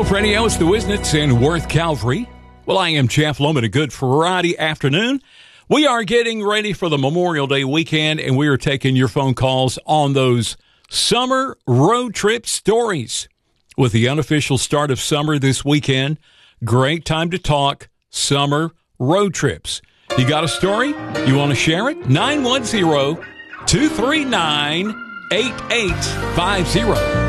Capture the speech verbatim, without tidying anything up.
Golf Radio, it's the Wisnitz in Worth Calvary. Well, I am Jeff Loman. A good Friday afternoon. We are getting ready for the Memorial Day weekend, and we are taking your phone calls on those summer road trip stories. With the unofficial start of summer this weekend, great time to talk summer road trips. You got a story? You want to share it? nine one zero, two three nine, eight eight five zero.